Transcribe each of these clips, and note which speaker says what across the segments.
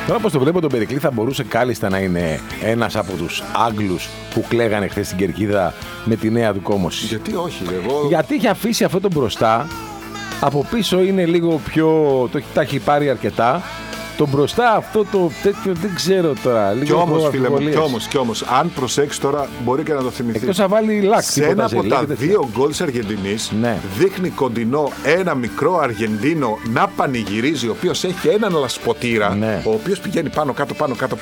Speaker 1: Τώρα όπως το βλέπω, τον Περικλή θα μπορούσε κάλλιστα να είναι ένας από τους Άγγλους που κλαίγανε χθες στην κερκίδα με τη νέα του κόμωση.
Speaker 2: Γιατί όχι, εγώ.
Speaker 1: Γιατί έχει αφήσει αυτό το μπροστά. Από πίσω είναι λίγο πιο. Τα έχει πάρει αρκετά. Το μπροστά αυτό το τέτοιο δεν ξέρω τώρα.
Speaker 2: Κι όμως, φίλε μου, κι όμως, αν προσέξεις τώρα, μπορεί και να το θυμηθείς.
Speaker 1: Εκτός να βάλει λάκ.
Speaker 2: Σε ένα από τα δύο γκολ της Αργεντινής,
Speaker 1: ναι,
Speaker 2: δείχνει κοντινό ένα μικρό Αργεντίνο να πανηγυρίζει, ο οποίος έχει έναν λασποτήρα,
Speaker 1: ναι,
Speaker 2: ο οποίος πηγαίνει πάνω κάτω.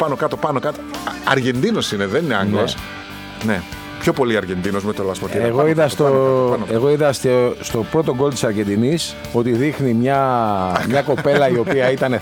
Speaker 2: Αργεντίνος είναι, δεν είναι Άγγλος. Ναι. Πιο πολύ Αργεντίνος με το λασποτήρα.
Speaker 1: Εγώ είδα στο πρώτο γκολ της Αργεντινής ότι δείχνει μια κοπέλα η οποία ήταν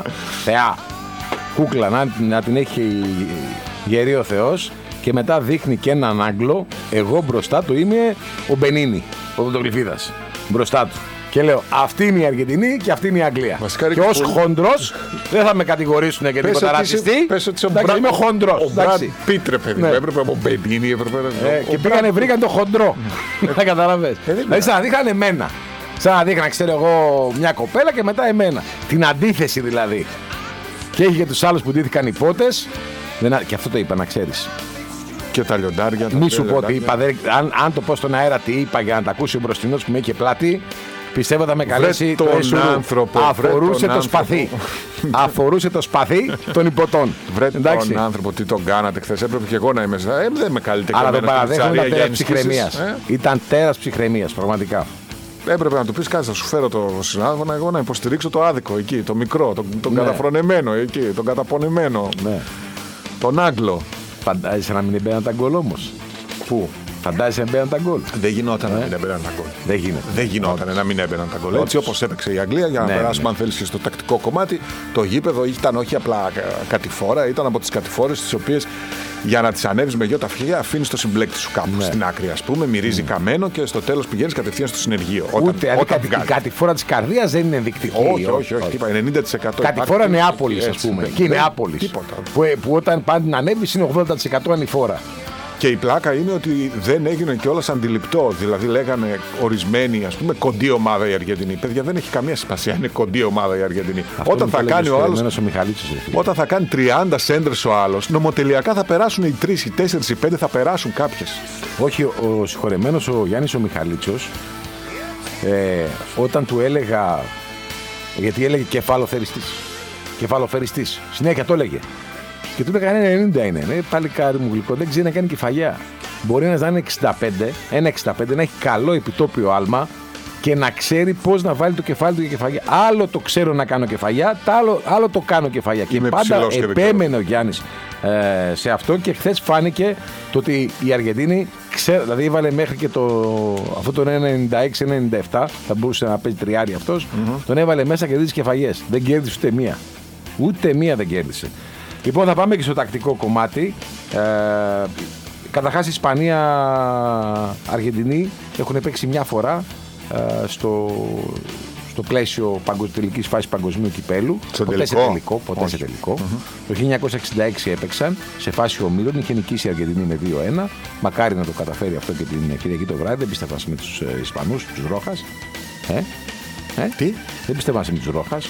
Speaker 1: θεά, κούκλα, να την έχει γερεί ο Θεός, και μετά δείχνει και έναν Άγγλο. Εγώ μπροστά του είμαι ο Μπενίνι, ο Πρωτογλυφίδας, μπροστά του. Και λέω, αυτή είναι η Αργεντινή και αυτή είναι η Αγγλία. Και ως χοντρός δεν θα με κατηγορήσουν για τίποτα ρατσιστή. Είμαι χοντρός.
Speaker 2: Ο Μπραντ Πιτ, ρε παιδί, έπρεπε από Μπενίνι.
Speaker 1: Και πήγανε, βρήκαν το χοντρό. Δεν καταλαβαίνεις. Δηλαδή σαν να δείχναν εμένα. Σαν να δείχναν, ξέρω εγώ, μια κοπέλα και μετά εμένα. Την αντίθεση δηλαδή. Και έχει για τους άλλους που ντύθηκαν υπότες. Και αυτό το είπα, να ξέρεις.
Speaker 2: Και τα λιοντάρια.
Speaker 1: Μη σου πω τι είπα. Αν το πω στον αέρα τι είπα για να τα ακούσει ο μπροστινός που με είχε πλάτη, πιστεύω θα με καλέσει το
Speaker 2: άνθρωπο.
Speaker 1: Αφορούσε το σπαθί. Αφορούσε το σπαθί των υποτών.
Speaker 2: Βρε τον άνθρωπο, τι τον κάνατε χθες. Έπρεπε και εγώ να είμαι. Δεν με καλείτε κανένα.
Speaker 1: Αλλά τον παραδέχομαι, ήταν τέρας ψυχραιμίας. Ήταν τέρας ψυχραιμίας, πραγματικά.
Speaker 2: Έπρεπε να του πεις κάτι, θα σου φέρω το συνάδελφο εγώ να υποστηρίξω το άδικο εκεί, το μικρό, τον καταφρονεμένο εκεί, τον καταπονεμένο.
Speaker 1: Ναι.
Speaker 2: Τον Άγγλο.
Speaker 1: Φαντάζεσαι να μην έμπαιναν τα γκολ όμως?
Speaker 2: Πού?
Speaker 1: Φαντάζεσαι να έμπαιναν τα γκολ?
Speaker 2: Δεν γινόταν να μην έμπαιναν τα γκολ.
Speaker 1: Δεν
Speaker 2: γινόταν να μην έμπαιναν τα γκολ. Έτσι όπως έπαιξε η Αγγλία, για να περάσουμε αν θέλεις και στο τακτικό κομμάτι, το γήπεδο ήταν όχι απλά κατηφόρα, ήταν από τις κατηφόρες τις οποίες για να τις ανέβεις με γιο τα αυτιά αφήνεις το συμπλέκτη σου κάπου στην άκρη, ας πούμε, μυρίζει καμένο και στο τέλος πηγαίνεις κατευθείαν στο συνεργείο.
Speaker 1: Η κατηφόρα της καρδίας δεν είναι ενδεικτική.
Speaker 2: Όχι, 90%.
Speaker 1: Κατηφόρα Νεάπολης, ας πούμε. Και η Νεάπολης. Που όταν πάνε να ανέβεις είναι 80% ανηφόρα.
Speaker 2: Και η πλάκα είναι ότι δεν έγινε κιόλας αντιληπτό. Δηλαδή, λέγανε ορισμένοι, ας πούμε, κοντή ομάδα η Αργεντινή. Παιδιά, δεν έχει καμία σημασία. Είναι κοντή ομάδα η Αργεντινή. Όταν θα κάνει ο άλλος. Όταν θα κάνει 30 σέντρες ο άλλος, νομοτελειακά θα περάσουν οι 3, οι 4, οι 5, θα περάσουν κάποιες.
Speaker 1: Όχι, ο συγχωρεμένος ο Γιάννης ο Μιχαλίτσος, όταν του έλεγα. Γιατί έλεγε κεφαλοφεριστής. Συνέχεια το έλεγε. Και του είπα κανένα 90 είναι. Παλικάρι μου γλυκό, δεν ξέρει να κάνει κεφαλιά. Μπορεί να είναι 1,65, να έχει καλό επιτόπιο άλμα και να ξέρει πώς να βάλει το κεφάλι του για κεφαλιά. Άλλο το ξέρω να κάνω κεφαλιά, άλλο το κάνω κεφαλιά. Και πάντα επέμενε ο Γιάννης σε αυτό, και χθες φάνηκε το ότι η Αργεντίνη δηλαδή έβαλε μέχρι και αυτό το 1,96-1,97, θα μπορούσε να παίζει τριάρι αυτός, τον έβαλε μέσα και δεις κεφαλιές. Δεν κέρδισε ούτε μία. Ούτε μία δεν κέρδισε. Λοιπόν, θα πάμε και στο τακτικό κομμάτι. Καταρχάς, η Ισπανία-Αργεντινή έχουν παίξει μια φορά στο πλαίσιο τελικής φάσης παγκοσμίου κυπέλου. Ποτέ σε τελικό. Το 1966 έπαιξαν σε φάση ομίλων. Είχε νικήσει η Αργεντινή με 2-1. Μακάρι να το καταφέρει αυτό και την Κυριακή το βράδυ. Δεν πίστευαν με τους Ισπανούς, τους Ρόχας.
Speaker 2: Τι?
Speaker 1: Δεν πίστευαν με τους Ρόχας.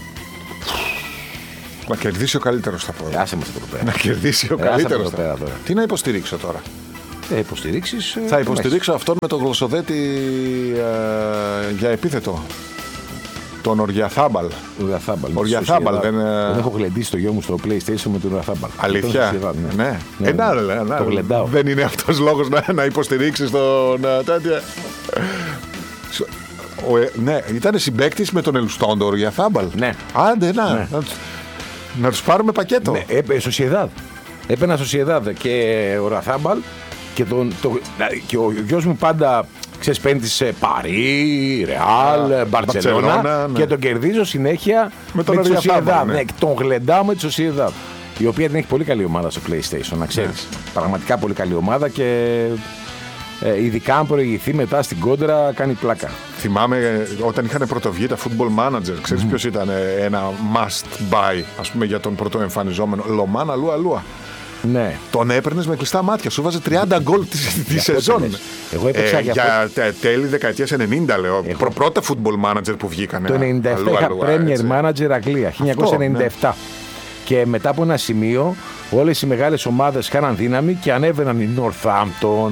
Speaker 2: Να κερδίσει ο καλύτερος, θα πω.
Speaker 1: Άσε μας εδώ πέρα.
Speaker 2: Να κερδίσει ο καλύτερος. Τι να υποστηρίξω τώρα?
Speaker 1: Θα
Speaker 2: υποστηρίξω αυτόν με τον γλωσσοδέτη για επίθετο. Τον Οριαθάμπαλ. Οριαθάμπαλ.
Speaker 1: Δεν έχω γλεντήσει το γιο μου στο PlayStation με τον Οριαθάμπαλ.
Speaker 2: Αλήθεια? Ναι.
Speaker 1: Το γλεντάω.
Speaker 2: Δεν είναι αυτός λόγος να υποστηρίξεις τον τέτοια. Ναι, ήταν συμπαίκτης με τον Ελουστόντο Οριαθάμπαλ.
Speaker 1: Ναι.
Speaker 2: Άντε, να τους πάρουμε πακέτο.
Speaker 1: Ναι, Σοσιεδάδ. Έπαιρνα Σοσιεδάδ και ο Ραθάμπαλ και ο γιος μου πάντα παίρνει σε Παρί, Ρεάλ, Μπαρτσελώνα και τον κερδίζω συνέχεια με τη Σοσιεδάδ. Ναι, τον γλεντάω με τη Σοσιεδάδ, η οποία την έχει πολύ καλή ομάδα στο PlayStation, να ξέρεις. Πραγματικά πολύ καλή ομάδα και ειδικά αν προηγηθεί μετά στην κόντρα κάνει πλάκα.
Speaker 2: Θυμάμαι όταν είχαν πρωτοβγεί τα Football Manager, ξέρεις ποιος ήταν ένα must buy, ας πούμε, για τον πρωτοεμφανιζόμενο? Λομάν Αλούα.
Speaker 1: Ναι.
Speaker 2: Τον έπαιρνες με κλειστά μάτια, σου βάζε 30 γκολ τη σεζόν.
Speaker 1: Εγώ έπαιξα
Speaker 2: για τέλη δεκαετίας 90, λέω. Πρώτα Football Manager που βγήκανε.
Speaker 1: Το 97 είχα Premier Manager Αγγλία, 1997. Και μετά από ένα σημείο όλες οι μεγάλες ομάδες χάναν δύναμη και ανέβαιναν η Northampton,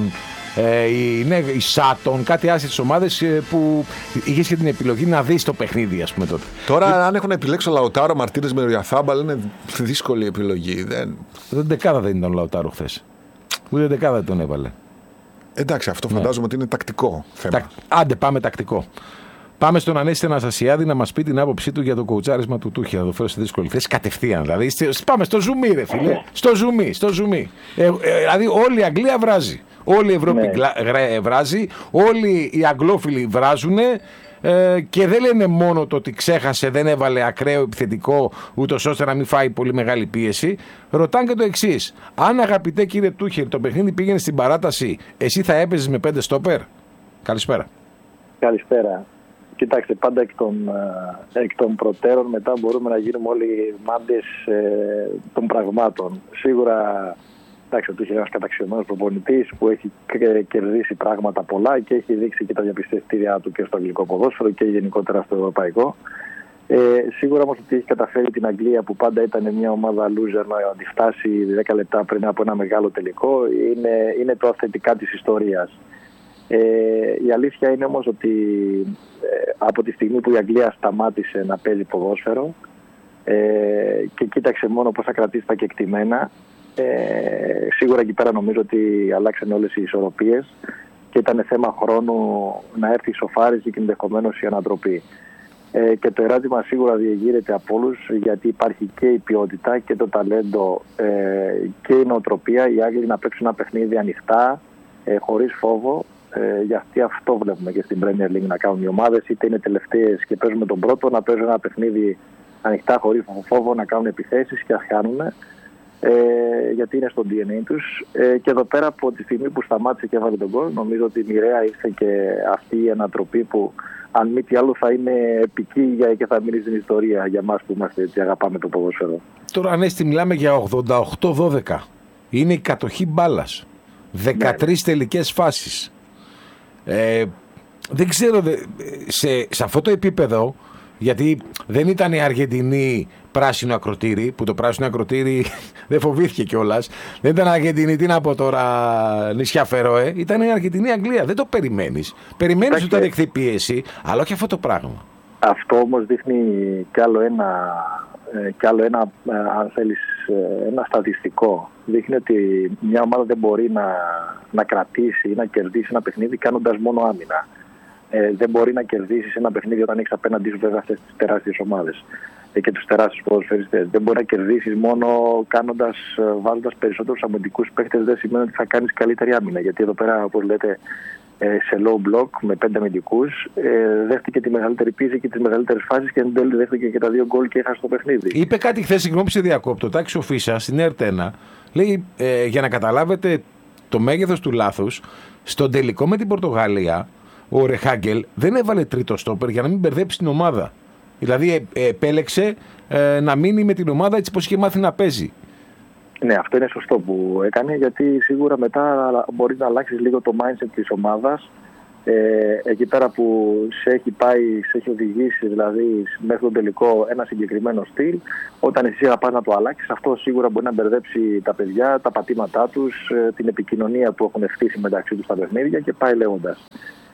Speaker 1: η Sutton, κάτι άσχετες ομάδες που είχες και την επιλογή να δεις το παιχνίδι, ας πούμε τότε.
Speaker 2: Τώρα, αν έχουν επιλέξει ο Λαουτάρο Μαρτίνες με Ριαθάμπαλ, είναι δύσκολη επιλογή.
Speaker 1: Δεν δεκάδα δεν ήταν ο Λαουτάρο χθες. Ούτε δεκάδα δεν τον έβαλε.
Speaker 2: Εντάξει, αυτό φαντάζομαι ότι είναι τακτικό θέμα.
Speaker 1: Άντε, πάμε τακτικό. Πάμε στον Ανέστη Αναστασιάδη να μας πει την άποψή του για το κοουτσάρισμα του Τούχελ. Θα το φέρω στη δύσκολη θέση κατευθείαν. Δηλαδή, πάμε στο ζουμί, ρε φίλε. Στο ζουμί. Δηλαδή, όλη η Αγγλία βράζει. Όλη η Ευρώπη βράζει. Όλοι οι αγγλόφιλοι βράζουν. Και δεν λένε μόνο το ότι ξέχασε, δεν έβαλε ακραίο επιθετικό, ούτως ώστε να μην φάει πολύ μεγάλη πίεση. Ρωτάνε και το εξής. Αν, αγαπητέ κύριε Τούχελ, το παιχνίδι πήγαινε στην παράταση, εσύ θα έπαιζες με 5 στόπερ? Καλησπέρα.
Speaker 3: Καλησπέρα. Κοιτάξτε, πάντα εκ των προτέρων μετά μπορούμε να γίνουμε όλοι μάντες των πραγμάτων. Σίγουρα, εντάξει, ο Τούχελ είναι ένας καταξιωμένος προπονητής που έχει κερδίσει πράγματα πολλά και έχει δείξει και τα διαπιστευτήριά του και στο αγγλικό ποδόσφαιρο και γενικότερα στο ευρωπαϊκό. Σίγουρα όμως ότι έχει καταφέρει την Αγγλία, που πάντα ήταν μια ομάδα loser, να αντιφτάσει 10 λεπτά πριν από ένα μεγάλο τελικό, είναι το αυθεντικά της ιστορίας. Η αλήθεια είναι όμως ότι από τη στιγμή που η Αγγλία σταμάτησε να παίζει ποδόσφαιρο και κοίταξε μόνο πώς θα κρατήσει τα κεκτημένα, σίγουρα εκεί πέρα νομίζω ότι αλλάξαν όλες οι ισορροπίες και ήταν θέμα χρόνου να έρθει η σοφάριση και ενδεχομένως η ανατροπή. Και το ερώτημα σίγουρα διεγείρεται από όλους, γιατί υπάρχει και η ποιότητα και το ταλέντο και η νοοτροπία οι Άγγλοι να παίξουν ένα παιχνίδι ανοιχτά, χωρίς φόβο. Γιατί αυτό βλέπουμε και στην Premier League να κάνουν οι ομάδες, είτε είναι τελευταίες και παίζουν τον πρώτο, να παίζουν ένα παιχνίδι ανοιχτά χωρίς φόβο, να κάνουν επιθέσεις και ας χάνουν, γιατί είναι στο DNA τους. Και εδώ πέρα, από τη στιγμή που σταμάτησε και έβαλε τον γκολ, νομίζω ότι μοιραία ήρθε και αυτή η ανατροπή που, αν μη τι άλλο, θα είναι επική και θα μείνει στην ιστορία για μας που είμαστε έτσι, αγαπάμε το ποδόσφαιρο.
Speaker 1: Τώρα, Ανέστη, μιλάμε για 88-12. Είναι η κατοχή μπάλας. 13 τελικές φάσεις. Δεν ξέρω σε αυτό το επίπεδο, γιατί δεν ήταν η Αργεντινή πράσινο ακροτήρι, που το πράσινο ακροτήρι δεν φοβήθηκε κιόλας. Δεν ήταν Αργεντινή, τι να πω τώρα, νησιά Φερόε. Ήταν η Αργεντινή Αγγλία. Δεν το περιμένεις. Περιμένεις ότι θα δεχθεί πίεση, αλλά όχι αυτό το πράγμα. Αυτό
Speaker 3: όμως δείχνει κι άλλο ένα, αν θέλεις, ένα στατιστικό. Δείχνει ότι μια ομάδα δεν μπορεί να κρατήσει ή να κερδίσει ένα παιχνίδι κάνοντας μόνο άμυνα. Δεν μπορεί να κερδίσει ένα παιχνίδι όταν έχεις απέναντί σου βέβαια αυτές τις τεράστιες ομάδες και τους τεράστιους ποδοσφαιριστές. Δεν μπορεί να κερδίσεις μόνο βάζοντας περισσότερους αμυντικούς παίχτες. Δεν σημαίνει ότι θα κάνεις καλύτερη άμυνα. Γιατί εδώ πέρα, όπως λέτε, σε low block με 5 αμυντικούς, δέχτηκε τη μεγαλύτερη πίεση και τις μεγαλύτερες φάσεις και εν τέλει δέχτηκε και τα 2 γκολ και έχασε το παιχνίδι.
Speaker 1: Είπε κάτι χθες, συγγνώμη σε διακόπτω, Τάκης Οφίσα στην ΕΡΤ1. Λέει, για να καταλάβετε το μέγεθος του λάθους, στον τελικό με την Πορτογαλία, ο Ρεχάγκελ δεν έβαλε τρίτο στόπερ για να μην μπερδέψει την ομάδα. Δηλαδή επέλεξε να μείνει με την ομάδα έτσι πως είχε μάθει να παίζει.
Speaker 3: Ναι, αυτό είναι σωστό που έκανε, γιατί σίγουρα μετά μπορεί να αλλάξεις λίγο το mindset της ομάδας. Εκεί πέρα που σε έχει οδηγήσει δηλαδή μέχρι τον τελικό ένα συγκεκριμένο στυλ, όταν εσύ θα πας να το αλλάξεις, αυτό σίγουρα μπορεί να μπερδέψει τα παιδιά, τα πατήματά τους, την επικοινωνία που έχουν χτίσει μεταξύ τους στα παιχνίδια και πάει λέγοντας.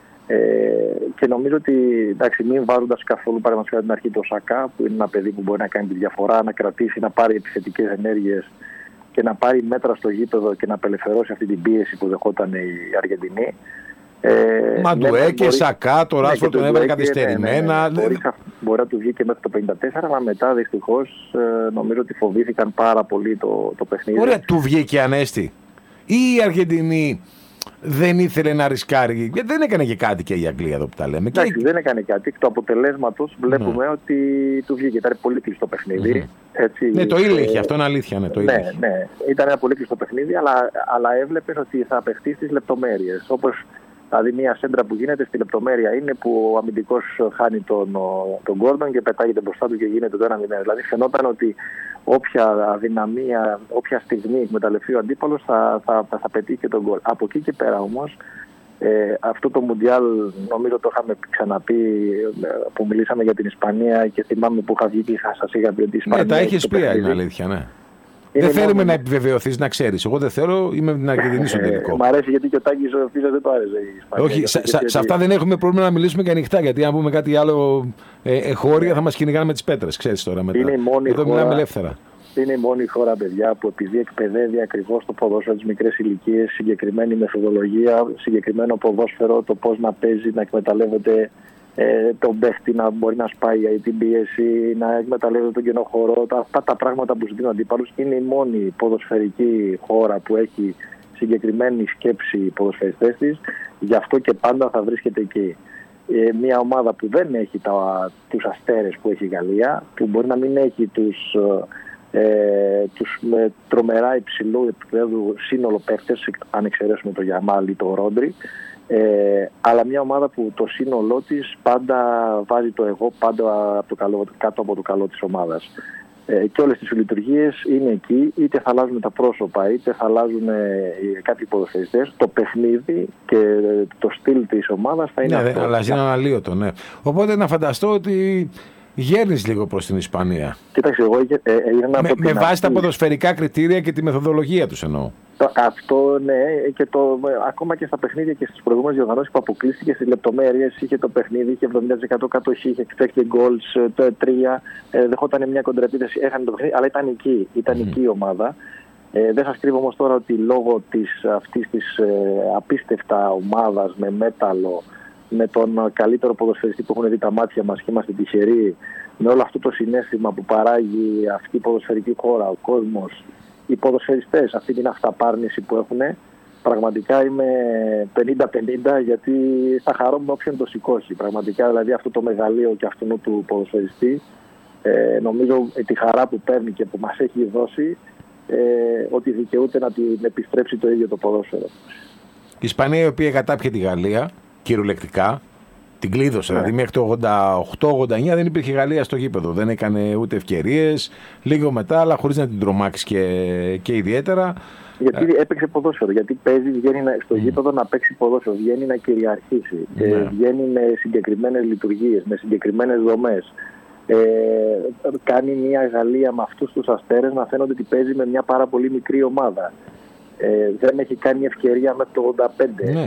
Speaker 3: Και νομίζω ότι, εντάξει, μην βάζοντας καθόλου παραδείγματος την αρχή το Σακά, που είναι ένα παιδί που μπορεί να κάνει τη διαφορά, να κρατήσει, να πάρει επιθετικές ενέργειες και να πάρει μέτρα στο γήπεδο και να απελευθερώσει αυτή την πίεση που δεχόταν η Αργεντινή.
Speaker 1: Μαντουέ και Σακά, το Ράσφορντ τον έβαλε καθυστερημένα.
Speaker 3: Μπορεί να του βγει και μέχρι το 54, αλλά μετά δυστυχώς νομίζω ότι φοβήθηκαν πάρα πολύ το παιχνίδι.
Speaker 1: Ωραία, του βγήκε Ανέστη. Ή η Αργεντινή δεν ήθελε να ρισκάρει, γιατί δεν έκανε και κάτι και η Αγγλία εδώ που τα λέμε.
Speaker 3: Εντάξει, δεν έκανε κάτι. Εκ του αποτελέσματος βλέπουμε ότι του βγήκε. Ήταν πολύ κλειστό παιχνίδι. Έτσι,
Speaker 1: ναι, το ήλεγχε, αυτό είναι αλήθεια. Ναι,
Speaker 3: ναι, ήταν ένα πολύ κλειστό παιχνίδι, αλλά έβλεπες ότι θα απαιτεί στις λεπτομέρειες. Όπως δηλαδή μια σέντρα που γίνεται στη λεπτομέρεια είναι που ο αμυντικός χάνει τον Γκόρντον και πετάγεται μπροστά του και γίνεται το 1-0. Δηλαδή φαινόταν ότι όποια αδυναμία, όποια στιγμή εκμεταλλευτεί ο αντίπαλος θα πετύχει και τον γκολ. Από εκεί και πέρα όμως Αυτό το Μουντιάλ νομίζω το είχαμε ξαναπεί που μιλήσαμε για την Ισπανία και θυμάμαι που είχα βγει και σας είχα πει ότι η Ισπανία.
Speaker 1: Ναι, τα έχεις πει, είναι αλήθεια, ναι. Δεν θέλουμε να επιβεβαιωθείς, να ξέρεις. Εγώ δεν θέλω, είμαι την Αργεντινή στο τελικό.
Speaker 3: Μ' αρέσει γιατί και ο Τάκης ο Φίζας δεν το άρεσε η Ισπανία.
Speaker 1: Όχι, σε αυτά δεν έχουμε πρόβλημα να μιλήσουμε και ανοιχτά. Γιατί αν πούμε κάτι άλλο εχώρια θα μας κυνηγάνε με τις πέτρες. Ξέρεις τώρα μετά. Εδώ μιλάμε ελεύθερα.
Speaker 3: Είναι η μόνη χώρα, παιδιά, που επειδή εκπαιδεύει ακριβώς το ποδόσφαιρο στις μικρές ηλικίες, συγκεκριμένη μεθοδολογία, συγκεκριμένο ποδόσφαιρο, το πώς να παίζει, να εκμεταλλεύεται τον παίχτη, να μπορεί να σπάει την πίεση, να εκμεταλλεύεται τον κενό χώρο. Αυτά τα πράγματα που ζητούν αντίπαλους, είναι η μόνη ποδοσφαιρική χώρα που έχει συγκεκριμένη σκέψη οι ποδοσφαιριστές της, γι' αυτό και πάντα θα βρίσκεται εκεί. Μια ομάδα που δεν έχει τους αστέρες που έχει η Γαλλία, που μπορεί να μην έχει τους τρομερά υψηλού επίπεδου σύνολο παίχτες, αν εξαιρέσουμε το Γιαμάλ ή το Ρόντρι, αλλά μια ομάδα που το σύνολό της πάντα βάζει το εγώ πάντα κάτω από το καλό της ομάδας. Και όλες τις λειτουργίες είναι εκεί, είτε θα αλλάζουν τα πρόσωπα, είτε θα αλλάζουν κάποιοι ποδοσφαιριστές. Το παιχνίδι και το στυλ της ομάδας θα είναι αυτό.
Speaker 1: Ναι, αλλάζει ένα αναλύωτο, ναι. Οπότε να φανταστώ ότι γέρνεις λίγο προς την Ισπανία.
Speaker 3: Κοίταξε, εγώ
Speaker 1: με βάση τα ποδοσφαιρικά κριτήρια και τη μεθοδολογία τους εννοώ.
Speaker 3: Αυτό ναι, και ακόμα και στα παιχνίδια και στις προηγούμενες διοργανώσεις που αποκλείστηκε στις λεπτομέρειες, είχε το παιχνίδι, είχε 70% κατοχή, είχε expected goals, το 3, δεχόταν μια κοντρεπίθεση, έχανε το παιχνίδι, αλλά ήταν εκεί, εκεί η ομάδα. Δεν σας κρύβω όμως τώρα ότι λόγω αυτής της απίστευτα ομάδας με μέταλλο, με τον καλύτερο ποδοσφαιριστή που έχουν δει τα μάτια μας και είμαστε τυχεροί, με όλο αυτό το συναίσθημα που παράγει αυτή η ποδοσφαιρική χώρα, ο κόσμος, οι ποδοσφαιριστές, αυτή την αυταπάρνηση που έχουν, πραγματικά είμαι 50-50 γιατί θα χαρώ με όποιον το σηκώσει. Πραγματικά δηλαδή αυτό το μεγαλείο και αυτού του ποδοσφαιριστή, νομίζω τη χαρά που παίρνει και που μας έχει δώσει, ότι δικαιούται να την επιστρέψει το ίδιο το ποδόσφαιρο.
Speaker 1: Η Ισπανία, η οποία κατάπιε τη Γαλλία κυριολεκτικά, την κλείδωσε. Δηλαδή μέχρι το 88-89 δεν υπήρχε Γαλλία στο γήπεδο. Δεν έκανε ούτε ευκαιρίες. Λίγο μετά, αλλά χωρίς να την τρομάξει και ιδιαίτερα.
Speaker 3: Γιατί έπαιξε ποδόσφαιρο. Γιατί παίζει, βγαίνει στο γήπεδο να παίξει ποδόσφαιρο. Βγαίνει να κυριαρχήσει. Βγαίνει με συγκεκριμένες λειτουργίες, με συγκεκριμένες δομές. Κάνει μια Γαλλία με αυτούς τους αστέρες να φαίνονται ότι παίζει με μια πάρα πολύ μικρή ομάδα. Δεν έχει κάνει ευκαιρία με το 85.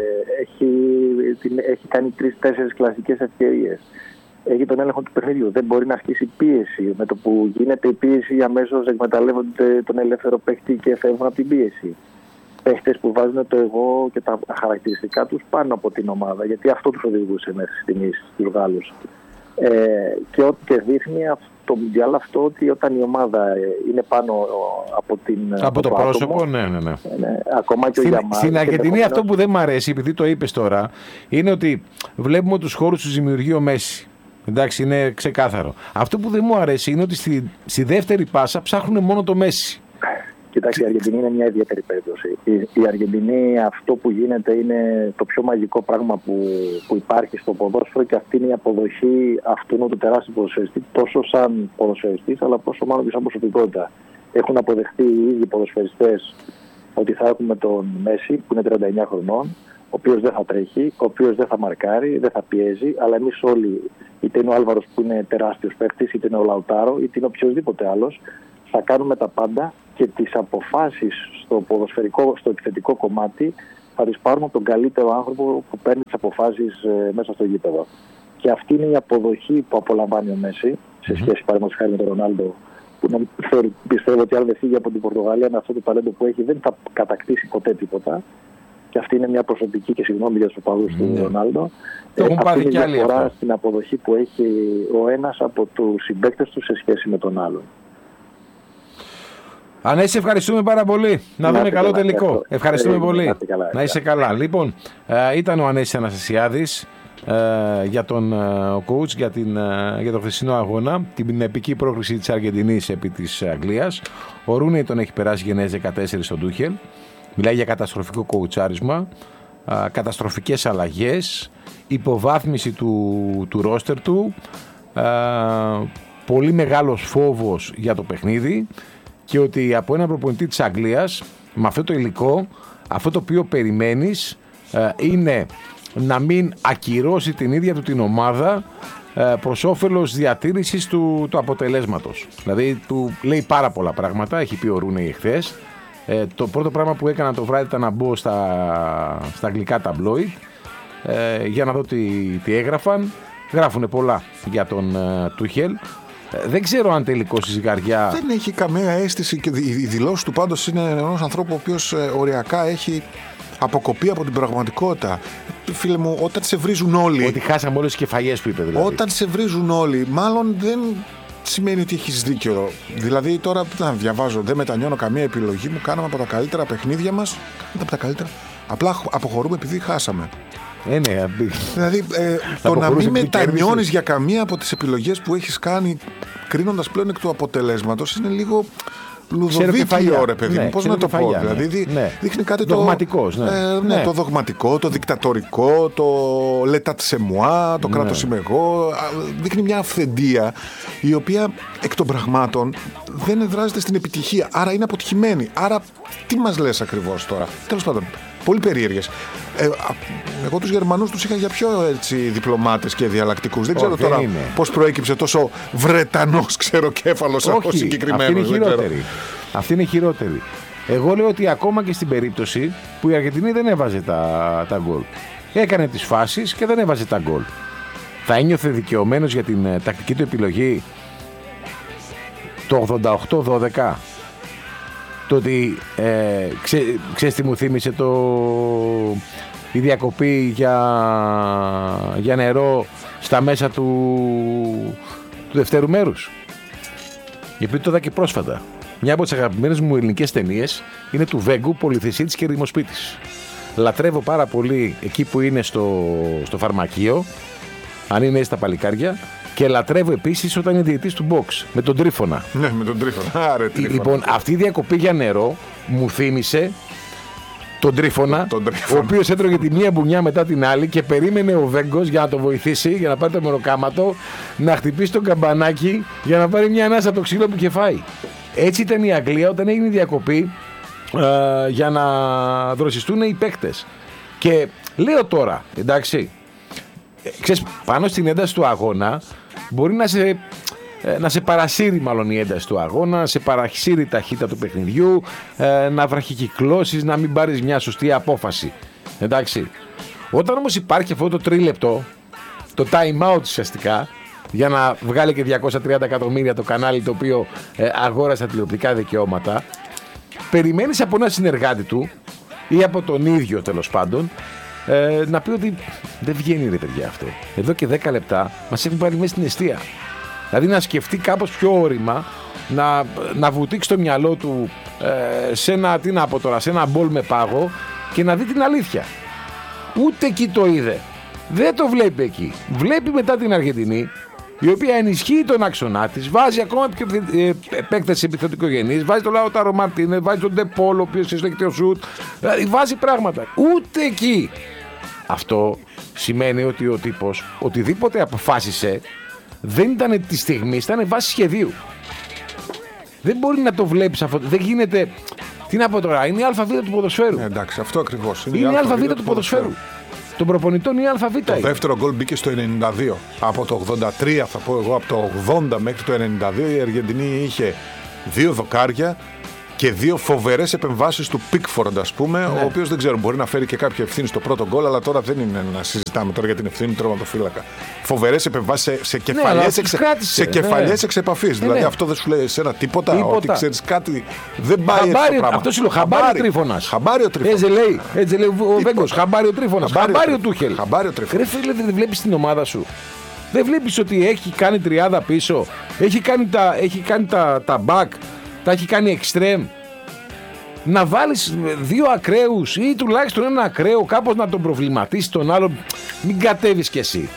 Speaker 3: Έχει κάνει 3-4 κλασικές ευκαιρίες. Έχει τον έλεγχο του παιχνιδιού. Δεν μπορεί να ασκήσει πίεση. Με το που γίνεται η πίεση, αμέσως εκμεταλλεύονται τον ελεύθερο παίχτη και φεύγουν από την πίεση. Παίχτες που βάζουν το εγώ και τα χαρακτηριστικά τους πάνω από την ομάδα. Γιατί αυτό τους οδηγούσε μέχρι στιγμής τους Γάλλους. Και δείχνει το Μουντιάλ αυτό ότι όταν η ομάδα είναι πάνω από το πρόσωπο, άτομο,
Speaker 1: ναι.
Speaker 3: Ακόμα και
Speaker 1: στην Αργεντινή αυτό που δεν μ' αρέσει, επειδή το είπες τώρα, είναι ότι βλέπουμε τους χώρους τους δημιουργεί ο Μέση. Εντάξει, είναι ξεκάθαρο. Αυτό που δεν μου αρέσει είναι ότι στη δεύτερη πάσα ψάχνουν μόνο το Μέση.
Speaker 3: Κοιτάξτε, η Αργεντινή είναι μια ιδιαίτερη περίπτωση. Η Αργεντινή, αυτό που γίνεται είναι το πιο μαγικό πράγμα που υπάρχει στο ποδόσφαιρο και αυτή είναι η αποδοχή αυτού του τεράστιου ποδοσφαιριστή, τόσο σαν ποδοσφαιριστής, αλλά πόσο μάλλον και σαν προσωπικότητα. Έχουν αποδεχτεί οι ίδιοι ποδοσφαιριστές ότι θα έχουμε τον Μέση, που είναι 39 χρονών, ο οποίος δεν θα τρέχει, ο οποίος δεν θα μαρκάρει, δεν θα πιέζει, αλλά εμείς όλοι, είτε είναι ο Άλβαρος που είναι τεράστιος παίκτης, είτε είναι ο Λαουτάρο, είτε είναι οποιοδήποτε άλλος, θα κάνουμε τα πάντα και τις αποφάσεις στο επιθετικό κομμάτι θα τις πάρουμε από τον καλύτερο άνθρωπο που παίρνει τις αποφάσεις μέσα στο γήπεδο. Και αυτή είναι η αποδοχή που απολαμβάνει ο Μέση σε σχέση παραδείγματος χάρη με τον Ρονάλντο, που πιστεύω ότι αν δεν φύγει από την Πορτογαλία με αυτό το ταλέντο που έχει δεν θα κατακτήσει ποτέ τίποτα. Και αυτή είναι μια προσωπική και συγγνώμη για τους οπαδούς του Ρονάλντο. Αυτή είναι η διαφορά στην αποδοχή που έχει ο ένας από τους συμπαίκτες του σε σχέση με τον άλλον.
Speaker 1: Ανέση, ευχαριστούμε πάρα πολύ. Να δούμε καλό τελικό. Ευχαριστούμε πολύ. Να είσαι καλά. Λοιπόν, ήταν ο Ανέσης Αναστασιάδης για τον coach, για το χθεσινό αγώνα, την επική πρόκριση της Αργεντινής επί της Αγγλίας. Ο Ρούνεϊ τον έχει περάσει γενναίες 14 στον Τούχελ. Μιλάει για καταστροφικό κοουτσάρισμα, καταστροφικές αλλαγές, υποβάθμιση του ρόστερ του, πολύ μεγάλος φόβος για το παιχνίδι και ότι από έναν προπονητή της Αγγλίας, με αυτό το υλικό, αυτό το οποίο περιμένεις, είναι να μην ακυρώσει την ίδια του την ομάδα προς όφελος διατήρησης του αποτελέσματος. Δηλαδή του λέει πάρα πολλά πράγματα, έχει πει ο Ρούνεϊ εχθές. Το πρώτο πράγμα που έκανα το βράδυ ήταν να μπω στα αγγλικά ταμπλόιντ για να δω τι έγραφαν. Γράφουνε πολλά για τον Τούχελ. Δεν ξέρω αν τελικώς η ζυγαριά...
Speaker 2: Δεν έχει καμία αίσθηση και η δηλώση του πάντως είναι ενός ανθρώπου ο οποίος οριακά έχει αποκοπεί από την πραγματικότητα. Φίλε μου, όταν σε βρίζουν όλοι...
Speaker 1: Ότι χάσαμε όλες τις κεφαλιές που είπε δηλαδή.
Speaker 2: Όταν σε βρίζουν όλοι, μάλλον δεν σημαίνει ότι έχεις δίκιο. Δηλαδή τώρα να διαβάζω, δεν μετανιώνω καμία επιλογή μου, κάναμε από τα καλύτερα παιχνίδια μας, δεν από τα καλύτερα, απλά αποχωρούμε επειδή χάσαμε.
Speaker 1: Ναι.
Speaker 2: Δηλαδή το να μην μετανιώνεις για καμία από τις επιλογές που έχεις κάνει, κρίνοντας πλέον εκ του αποτελέσματος, είναι λίγο λουδοβίκιο, ρε παιδί μου. Πώς να το πω. Δηλαδή δείχνει κάτι
Speaker 1: δογματικός,
Speaker 2: το δογματικό, το δικτατορικό, το λετατσεμουά, το κράτος είμαι εγώ. Δείχνει μια αυθεντία η οποία εκ των πραγμάτων δεν εδράζεται στην επιτυχία. Άρα είναι αποτυχημένη. Άρα τι μας λες ακριβώς τώρα? Τέλος πάντων, πολύ περίεργες. Εγώ τους Γερμανούς τους είχα για πιο διπλωμάτες και διαλλακτικούς. Δεν ξέρω τώρα πώς προέκυψε τόσο Βρετανός ξεροκέφαλος από συγκεκριμένος.
Speaker 1: Αυτή είναι χειρότερη. Εγώ λέω ότι ακόμα και στην περίπτωση που η Αργεντινή δεν έβαζε τα γκολ, έκανε τις φάσεις και δεν έβαζε τα γκολ, θα ένιωθε δικαιωμένος για την τακτική του επιλογή το 88-12? Το ότι ξέρεις τι μου θύμισε η διακοπή για νερό στα μέσα του δευτέρου μέρους. Γιατί το είδα και πρόσφατα. Μια από τις αγαπημένες μου ελληνικές ταινίες είναι του Βέγκου, Πολυθεσίτης και Ρημοσπίτης. Λατρεύω πάρα πολύ εκεί που είναι στο φαρμακείο, αν είναι στα παλικάρια, και λατρεύω επίσης όταν είναι διαιτητής του box, με τον Τρίφωνα.
Speaker 2: Ναι, με τον Τρίφωνα. Άρε, Τρίφωνα.
Speaker 1: Λοιπόν, αυτή η διακοπή για νερό μου θύμισε τον Τρίφωνα, ο οποίος έτρωγε τη μία μπουνιά μετά την άλλη και περίμενε ο Βέγκος για να το βοηθήσει, για να πάρει το μεροκάματο, να χτυπήσει το καμπανάκι για να πάρει μια ανάσα από το ξύλο που είχε φάει. Έτσι ήταν η Αγγλία όταν έγινε η διακοπή για να δροσιστούν οι παίκτες. Και λέω τώρα, εντάξει, ξέρεις, πάνω στην ένταση του αγώνα μπορεί να σε παρασύρει μάλλον η ένταση του αγώνα, να σε παρασύρει η ταχύτητα του παιχνιδιού, να βραχικυκλώσεις, να μην πάρεις μια σωστή απόφαση. Εντάξει. Όταν όμως υπάρχει αυτό το τρίλεπτο, το time out ουσιαστικά, για να βγάλει και 230 εκατομμύρια το κανάλι το οποίο αγόρασε τα τηλεοπτικά δικαιώματα, περιμένεις από ένα συνεργάτη του ή από τον ίδιο τέλος πάντων να πει ότι δεν βγαίνει ρε παιδιά αυτό. Εδώ και 10 λεπτά μας έχουν πάρει μέσα στην εστία. Δηλαδή να σκεφτεί κάπως πιο όρημα, να βουτήξει το μυαλό του σε ένα μπολ με πάγο και να δει την αλήθεια. Ούτε εκεί το είδε. Δεν το βλέπει εκεί. Βλέπει μετά την Αργεντινή, η οποία ενισχύει τον άξονά της, βάζει ακόμα πιο επέκταση επιθετικογενής, βάζει τον Λάουταρο Μαρτίνες, βάζει τον Ντεπόλ, ο οποίος έχει το σουτ, δηλαδή βάζει πράγματα. Ούτε εκεί. Αυτό σημαίνει ότι ο τύπος οτιδήποτε αποφάσισε δεν ήταν τη στιγμή, ήταν βάση σχεδίου. Δεν μπορεί να το βλέπεις αυτό. Δεν γίνεται. Τι να πω τώρα, είναι η ΑΒ του ποδοσφαίρου.
Speaker 2: Εντάξει, αυτό ακριβώς.
Speaker 1: Είναι η ΑΒ του ποδοσφαίρου. Των προπονητών η ΑΒ.
Speaker 2: Το δεύτερο γκολ μπήκε στο 92. Από το 83, θα πω εγώ, από το 80 μέχρι το 92 η Αργεντινή είχε 2 δοκάρια και 2 φοβερές επεμβάσεις του Πίκφορντ, ας πούμε, ο οποίος δεν ξέρω, μπορεί να φέρει και κάποια ευθύνη στο πρώτο γκολ, αλλά τώρα δεν είναι να συζητάμε τώρα για την ευθύνη του τερματοφύλακα. Φοβερές επεμβάσεις σε κεφαλιές εξ επαφής. Δηλαδή αυτό δεν σου λέει εσένα τίποτα. Ότι ξέρεις κάτι, δεν πάει έτσι το πράγμα.
Speaker 1: Αυτό σου λέω, χαμπάρι ο Τρίφωνας.
Speaker 2: Χαμπάρι ο Τρίφωνας.
Speaker 1: Έτσι λέει ο Βέγκος, χαμπάρι ο Τρίφωνας. Χαμπάρι ο Τούχελ.
Speaker 2: Ρε
Speaker 1: φίλε, δεν βλέπεις την ομάδα σου. Δεν βλέπεις ότι έχει κάνει τριάδα πίσω, έχει κάνει τα back, τα έχει κάνει extreme. Να βάλεις 2 ακραίους ή τουλάχιστον ένα ακραίο, κάπως να τον προβληματίσει τον άλλον. Μην κατέβεις κι εσύ.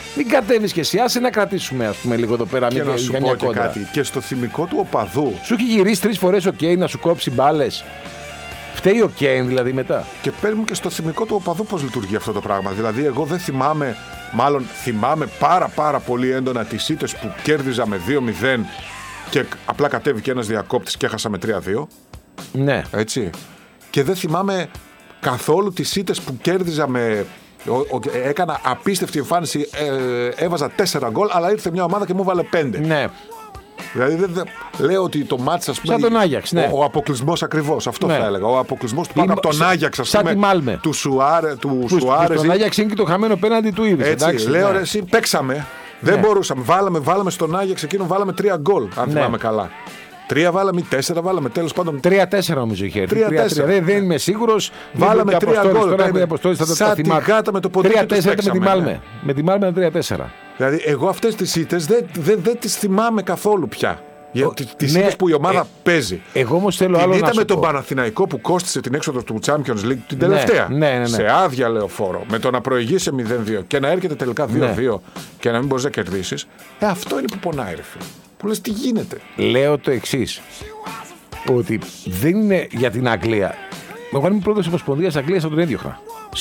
Speaker 1: Άσε να κρατήσουμε, ας πούμε, λίγο εδώ πέρα.
Speaker 2: Και να σου πω και κάτι. Και στο θυμικό του οπαδού.
Speaker 1: Σου έχει γυρίσει 3 φορές ο Κέιν να σου κόψει μπάλες. Φταίει ο Κέιν δηλαδή μετά.
Speaker 2: Και παίρνουμε και στο θυμικό του οπαδού πώς λειτουργεί αυτό το πράγμα. Δηλαδή, εγώ δεν θυμάμαι, μάλλον θυμάμαι πάρα πολύ έντονα τις ήττες που κέρδιζα με 2-0 και απλά κατέβηκε ένας διακόπτης και έχασα με 3-2.
Speaker 1: Ναι.
Speaker 2: Έτσι. Και δεν θυμάμαι καθόλου τις ήττες που κέρδιζα έκανα απίστευτη εμφάνιση, έβαζα 4 γκολ, αλλά ήρθε μια ομάδα και μου έβαλε 5.
Speaker 1: Ναι.
Speaker 2: Δηλαδή λέω ότι το μάτς, ας πούμε.
Speaker 1: Σαν τον Άγιαξ, ναι.
Speaker 2: Ο αποκλεισμός ακριβώς, αυτό θα έλεγα. Ο αποκλεισμός του πάνω από τον Άγιαξ, ας πούμε.
Speaker 1: Σαν τη Μάλμε.
Speaker 2: Του Σουάρε.
Speaker 1: Τον Άγιαξ είναι και το χαμένο πέναντι του Ήβης.
Speaker 2: Έτσι, λέω ρε, εσύ παίξαμε. Δεν μπορούσαμε. Βάλαμε στον Άγιαξ εκείνο, βάλαμε 3 γκολ, αν θυμάμαι καλά. 3 βάλαμε ή 4 βάλαμε, τέλος πάντων.
Speaker 1: 3-4 νομίζω είχε έρθει.
Speaker 2: 3-4.
Speaker 1: Δεν είμαι σίγουρος.
Speaker 2: Βάλαμε 3 γκολ.
Speaker 1: Σαν
Speaker 2: τη γάτα με το ποδήλατο.
Speaker 1: 3-4 με τη Μάλμε. Με τη Μάλμε 3-4.
Speaker 2: Δηλαδή, εγώ αυτές τις ήττες δεν τις θυμάμαι καθόλου πια. Τις ήττες που η ομάδα παίζει.
Speaker 1: Εγώ όμως θέλω άλλο να σου πω.
Speaker 2: Ήταν με τον Παναθηναϊκό που κόστισε την έξοδο του Champions League την τελευταία.
Speaker 1: Ναι.
Speaker 2: Σε άδεια λεωφόρο. Με το να προηγήσει 0-2 και να έρχεται τελικά 2-2 και να μην μπορείς να κερδίσεις. Αυτό είναι που πονάει, ρε φίλε. Που λες τι γίνεται.
Speaker 1: Λέω το εξής. Ότι δεν είναι για την Αγγλία. Εγώ είμαι πρόεδρος της Ομοσπονδίας Αγγλίας από τον έδιωχα.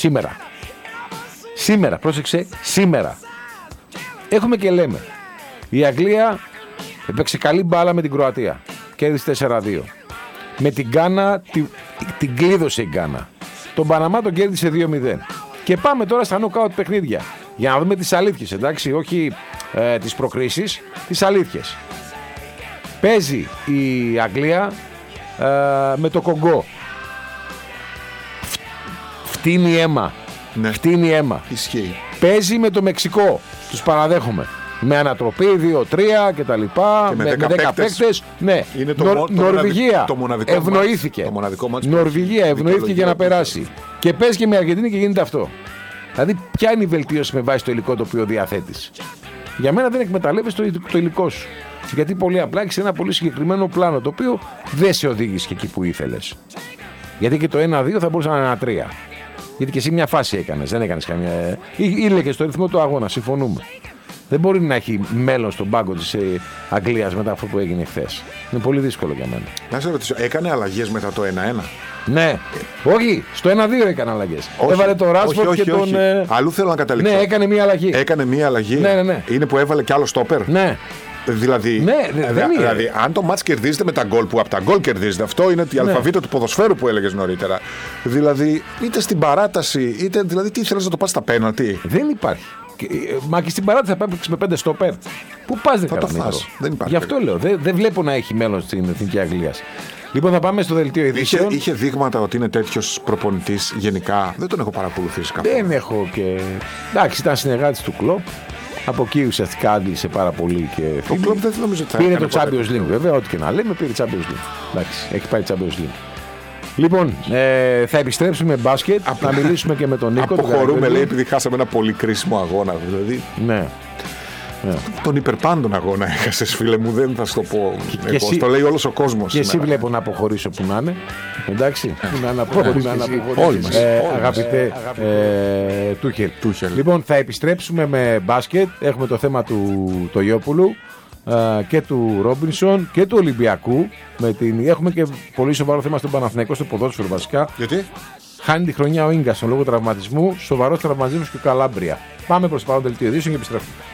Speaker 1: Σήμερα, πρόσεξε, σήμερα. Έχουμε και λέμε. Η Αγγλία έπαιξε καλή μπάλα με την Κροατία. Κέρδισε 4-2. Με την Γκάνα την κλείδωσε η Γκάνα. Τον Παναμά τον κέρδισε 2-0. Και πάμε τώρα στα knockout παιχνίδια. Για να δούμε τις αλήθειες, εντάξει, όχι τις προκρίσεις, τις αλήθειες. Παίζει η Αγγλία με το Κογκό. Φτύνει αίμα.
Speaker 2: Ναι.
Speaker 1: Φτύνει αίμα.
Speaker 2: Ισχύει.
Speaker 1: Παίζει με το Μεξικό. Τους παραδέχομαι. Με ανατροπή 2-3 και τα λοιπά. Με 10 παίκτες. Ναι. Νορβηγία ευνοήθηκε. Νορβηγία ευνοήθηκε για να περάσει. Και παίζει και με Αργεντινή και γίνεται αυτό. Δηλαδή, ποια είναι η βελτίωση με βάση το υλικό το οποίο διαθέτεις. Για μένα δεν εκμεταλλεύεσαι το υλικό σου. Γιατί πολύ απλά έχεις ένα πολύ συγκεκριμένο πλάνο το οποίο δεν σε οδήγησε εκεί που ήθελες. Γιατί και το 1-2 θα μπορούσε να είναι ένα 3. Γιατί και εσύ μια φάση έκανες, δεν έκανες καμία. Ήλεγες στο ρυθμό του αγώνα, συμφωνούμε. Δεν μπορεί να έχει μέλλον στον πάγκο της Αγγλίας μετά αυτό που έγινε χθες. Είναι πολύ δύσκολο για μένα.
Speaker 2: Να σε ρωτήσω, έκανε αλλαγές μετά το 1-1?
Speaker 1: Ναι, όχι, στο 1-2 έκανε αλλαγές. Έβαλε τον Ράσφορντ και τον.
Speaker 2: Αλλού θέλω να καταλήξω.
Speaker 1: Ναι, έκανε μία αλλαγή. Ναι.
Speaker 2: Είναι που έβαλε κι άλλο στόπερ.
Speaker 1: Ναι.
Speaker 2: Δηλαδή, αν το μάτς κερδίζετε με τα γκολ, που από τα γκολ κερδίζετε, αυτό είναι η αλφαβήτα του ποδοσφαίρου που έλεγες νωρίτερα. Δηλαδή, είτε στην παράταση, είτε. Δηλαδή, τι ήθελες να το πας στα πέναλτι.
Speaker 1: Δεν υπάρχει. Μα και στην παράταση θα παίξει με 5 στόπερ. Πού πας, δεν
Speaker 2: το φας.
Speaker 1: Γι' αυτό λέω. Δεν βλέπω να έχει μέλλον στην Εθνική Αγγλία. Λοιπόν, θα πάμε στο δελτίο ειδήσεων.
Speaker 2: Είχε δείγματα ότι είναι τέτοιος προπονητής γενικά. Δεν τον έχω παρακολουθήσει καθόλου.
Speaker 1: Δεν έχω και. Εντάξει, ήταν συνεργάτης του Κλοπ. Από εκεί ουσιαστικά άντλησε πάρα πολύ και.
Speaker 2: Ο Κλοπ δεν νομίζω ότι θα
Speaker 1: πήρε το Champions League, βέβαια. Ό,τι και να λέμε, πήρε Champions League. Εντάξει, έχει πάει Champions League. Λοιπόν, θα επιστρέψουμε μπάσκετ, να μιλήσουμε και με τον Νίκο.
Speaker 2: Αποχωρούμε, λέει, επειδή χάσαμε ένα πολύ κρίσιμο αγώνα. Δηλαδή.
Speaker 1: Ναι.
Speaker 2: Τον υπερπάντων αγώνα έχασες, φίλε μου, δεν θα σου το πω. Εγώ, το λέει όλος ο κόσμος.
Speaker 1: Και εσύ βλέπω να αποχωρήσω που να είναι. Εντάξει. Που να αποχωρήσω.
Speaker 2: Όλοι μας.
Speaker 1: Αγαπητέ Τούχελ. Λοιπόν, θα επιστρέψουμε με μπάσκετ. Έχουμε το θέμα του Τογιόπουλου και του Ρόμπινσον και του Ολυμπιακού. Έχουμε και πολύ σοβαρό θέμα στον Παναθηναϊκό, στο ποδόσφαιρο βασικά.
Speaker 2: Γιατί?
Speaker 1: Χάνει τη χρονιά ο Ίγκασον λόγω τραυματισμού, σοβαρός τραυματισμός και ο Καλάμπρια. Πάμε προς το παρόν δελτίο ειδήσεων και επιστρέφουμε.